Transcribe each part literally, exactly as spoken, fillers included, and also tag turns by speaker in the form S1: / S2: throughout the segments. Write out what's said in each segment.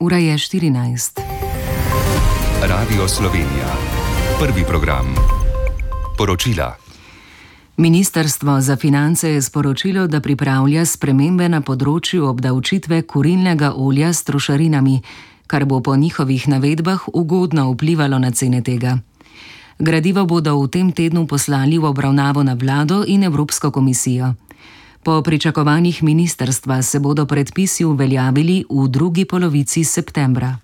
S1: Ura je štirinajst.
S2: Radio Slovenija. Prvi program. Poročila.
S1: Ministrstvo za finance je sporočilo, da pripravlja spremembe na področju obdavčitve kurilnega olja s trošarinami, kar bo po njihovih navedbah ugodno vplivalo na cene tega. Gradivo bodo v tem tednu poslali v obravnavo na vlado in Evropsko komisijo. Po pričakovanjih ministrstva se bodo predpisi uveljavili v drugi polovici septembra.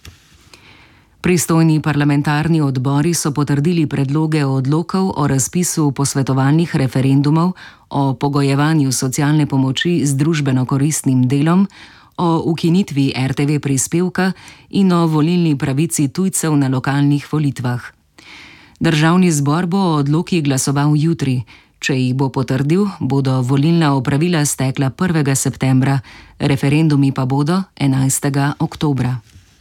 S1: Pristojni parlamentarni odbori so potrdili predloge odlokov o razpisu posvetovalnih referendumov o pogojevanju socialne pomoči z družbeno-koristnim delom, o ukinitvi er te ve prispevka in o volilni pravici tujcev na lokalnih volitvah. Državni zbor bo o odlokih glasoval jutri. Če jih bo potrdil, bodo volilna opravila stekla prvega septembra, referendumi pa bodo enajstega oktobra.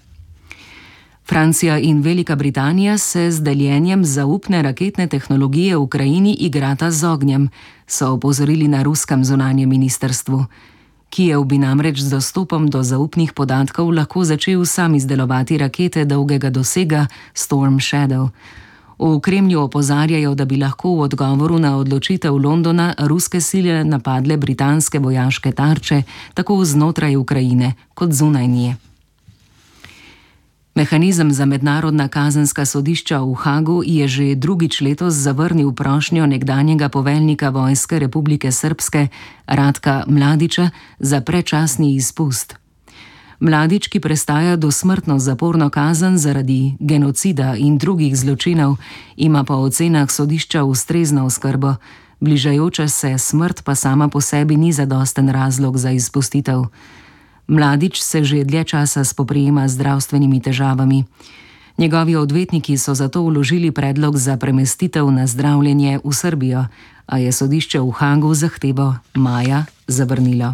S1: Francija in Velika Britanija se z deljenjem zaupne raketne tehnologije v Ukrajini igrata z ognjem, so opozorili na ruskem zunanjem ministrstvu. Kijev bi namreč z dostopom do zaupnih podatkov lahko začel sam izdelovati rakete dolgega dosega Storm Shadow. V Kremlju opozarjajo, da bi lahko v odgovoru na odločitev Londona ruske sile napadle britanske vojaške tarče, tako znotraj Ukrajine kot zunaj nje. Mehanizem za mednarodna kazenska sodišča v Hagu je že drugič letos zavrnil prošnjo nekdanjega poveljnika Vojske Republike Srpske Ratka Mladića za predčasni izpust. Mladić, ki prestaja dosmrtno zaporno kazen zaradi genocida in drugih zločinov, ima po ocenah sodišča ustrezno oskrbo, bližajoča se smrt pa sama po sebi ni zadosten razlog za izpustitev. Mladić se že dlje časa spoprijema z zdravstvenimi težavami. Njegovi odvetniki so zato vložili predlog za premestitev na zdravljenje v Srbijo, a je sodišče v Hagu zahtevo maja zavrnilo.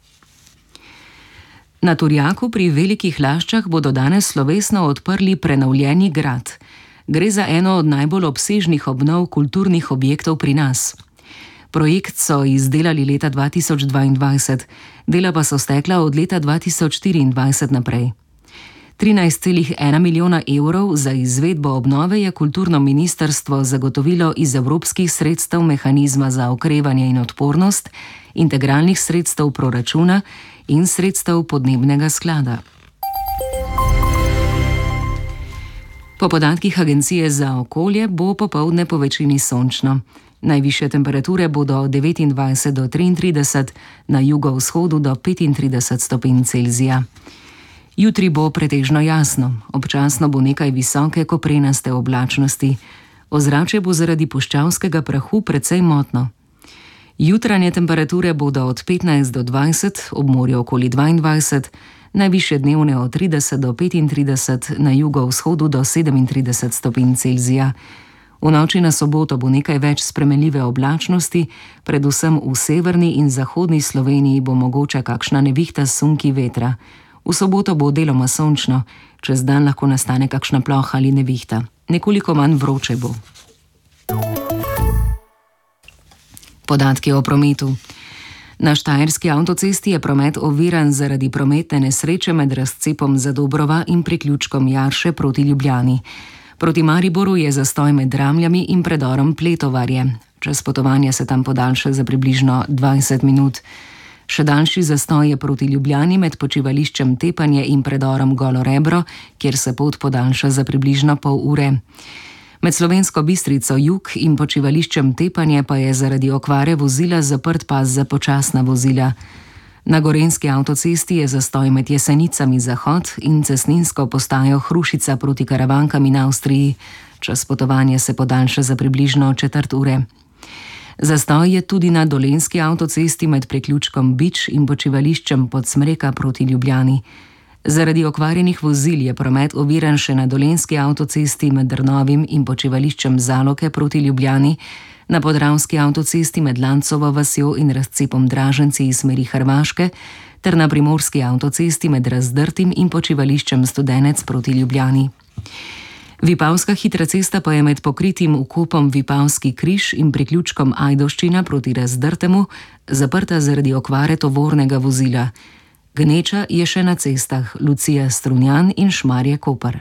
S1: Na Turjaku pri Velikih Laščah bodo danes slovesno odprli prenovljeni grad. Gre za eno od najbolj obsežnih obnov kulturnih objektov pri nas. Projekt so izdelali leta dva tisoč dvaindvajset, dela pa so stekla od leta dva tisoč štiriindvajset naprej. trinajst celih ena milijona evrov za izvedbo obnove je kulturno ministrstvo zagotovilo iz evropskih sredstev mehanizma za okrevanje in odpornost, integralnih sredstev proračuna in sredstev podnebnega sklada. Po podatkih Agencije za okolje bo popoldne po večini sončno. Najvišje temperature bodo od devetindvajset do triintrideset, na jugovzhodu do petintrideset stopinj Celzija. Jutri bo pretežno jasno, občasno bo nekaj visoke koprenaste oblačnosti. Ozračje bo zaradi puščavskega prahu precej motno. Jutranje temperature bodo od petnajst do dvajset, ob morju okoli dvaindvajset, najvišje dnevne od trideset do petintrideset, na jugovzhodu do sedemintrideset stopinj Celzija. V noči na soboto bo nekaj več spremenljive oblačnosti, predvsem v severni in zahodni Sloveniji bo mogoča kakšna nevihta s sunki vetra. V soboto bo deloma sončno, čez dan lahko nastane kakšna ploha ali nevihta. Nekoliko manj vroče bo. Podatki o prometu. Na Štajerski avtocesti je promet oviran zaradi prometne nesreče med razcepom Zadobrova in priključkom Jarše proti Ljubljani. Proti Mariboru je zastoj med Dramljami in predorom Pletovarje. Čas potovanja se tam podaljša za približno dvajset minut. Še daljši zastoj je proti Ljubljani med počivališčem Tepanje in predorom Golo Rebro, kjer se pot podaljša za približno pol ure. Med Slovensko Bistrico jug in počivališčem Tepanje pa je zaradi okvare vozila zaprt pas za počasna vozila. Na Gorenjski avtocesti je zastoj med Jesenicami zahod in cestninsko postajo Hrušica proti Karavankam in Avstriji. Čas potovanja se podaljša za približno četrt ure. Zastoj je tudi na Dolenjski avtocesti med priključkom Bič in počivališčem Podsmreka proti Ljubljani. Zaradi okvarjenih vozil je promet oviran še na Dolenjski avtocesti med Drnovim in počivališčem Zaloke proti Ljubljani, na Podravski avtocesti med Lancovo vasjo in razcepom Draženci iz smeri Hrvaške ter na Primorski avtocesti med Razdrtim in počivališčem Studenec proti Ljubljani. Vipavska hitra cesta pa je med pokritim vkopom Vipavski križ in priključkom Ajdovščina proti Razdrtemu zaprta zaradi okvare tovornega vozila. Gneča je še na cestah, Lucija Strunjan in Šmarje Koper.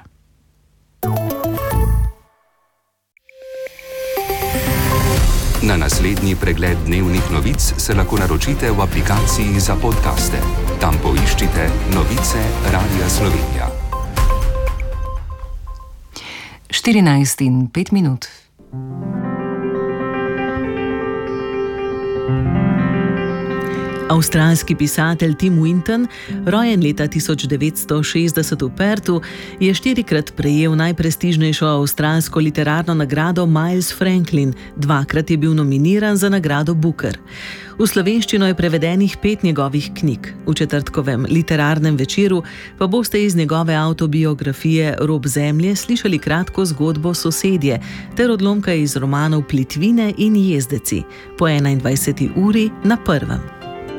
S2: Na naslednji pregled dnevnih novic se lahko naročite v aplikaciji za podcaste. Tam poiščite Novice Radia Slovenija.
S1: štirinajst in pet minut.
S3: Avstralski pisatelj Tim Winton, rojen leta tisoč devetsto šestdeset v Pertu, je štirikrat prejel najprestižnejšo avstralsko literarno nagrado Miles Franklin, dvakrat je bil nominiran za nagrado Booker. V slovenščino je prevedenih pet njegovih knjig. V četrtkovem literarnem večeru pa boste iz njegove avtobiografije Rob zemlje slišali kratko zgodbo Sosedje ter odlomka iz romanov Plitvine in Jezdeci po enaindvajseti uri na Prvem.